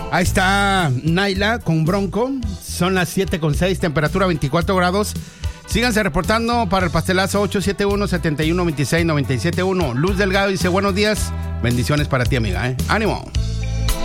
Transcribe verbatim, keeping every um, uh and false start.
Ahí está Naila con Bronco. Son las siete con seis, temperatura veinticuatro grados. Síganse reportando para el pastelazo ocho siete uno, siete uno dos seis, nueve siete uno. Luz Delgado dice buenos días. Bendiciones para ti, amiga, ¿eh? ¡Ánimo!